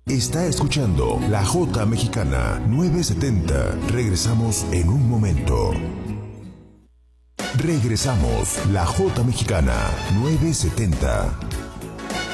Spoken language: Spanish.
Está escuchando La Jota Mexicana 970. Regresamos en un momento. Regresamos. La Jota Mexicana 970.